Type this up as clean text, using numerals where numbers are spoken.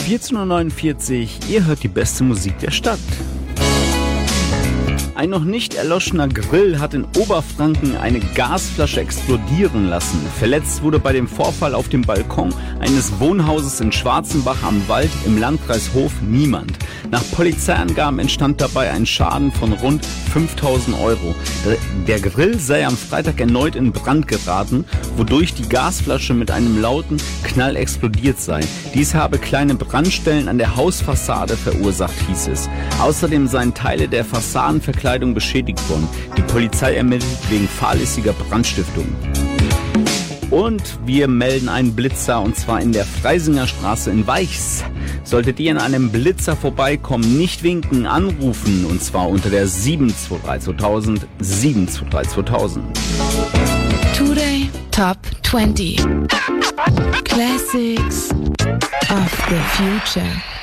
14.49 Uhr, ihr hört die beste Musik der Stadt. Ein noch nicht erloschener Grill hat in Oberfranken eine Gasflasche explodieren lassen. Verletzt wurde bei dem Vorfall auf dem Balkon eines Wohnhauses in Schwarzenbach am Wald im Landkreis Hof niemand. Nach Polizeiangaben entstand dabei ein Schaden von rund 5.000 Euro. Der Grill sei am Freitag erneut in Brand geraten, wodurch die Gasflasche mit einem lauten Knall explodiert sei. Dies habe kleine Brandstellen an der Hausfassade verursacht, hieß es. Außerdem seien Teile der Fassadenverkleidung beschädigt worden. Die Polizei ermittelt wegen fahrlässiger Brandstiftung. Und wir melden einen Blitzer, und zwar in der Freisinger Straße in Weichs. Solltet ihr an einem Blitzer vorbeikommen, nicht winken, anrufen, und zwar unter der 723 2000 723 2000. Today Top 20 Classics of the Future.